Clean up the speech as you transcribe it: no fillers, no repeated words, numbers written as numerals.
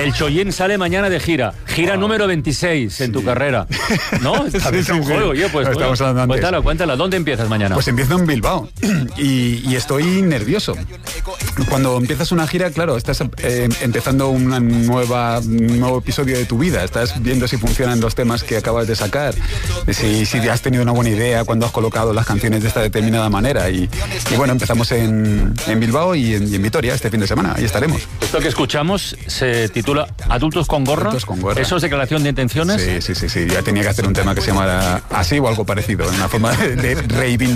El Chollín sale mañana de gira. Gira número 26 en tu carrera. ¿No? Es un juego, yo pues. Estamos hablando antes. Cuéntala. ¿Dónde empiezas mañana? Pues empiezo en Bilbao y estoy nervioso. Cuando empiezas una gira, claro, estás empezando un nuevo episodio de tu vida. Estás viendo si funcionan los temas que acabas de sacar, si has tenido una buena idea cuando has colocado las canciones de esta determinada manera. Y bueno, empezamos en Bilbao y en Vitoria este fin de semana. Ahí estaremos. Esto que escuchamos se titula Adultos con gorra. Adultos con gorra. ¿Eso es declaración de intenciones? Sí. Ya tenía que hacer un tema que se llamara así o algo parecido, una forma de reivindicar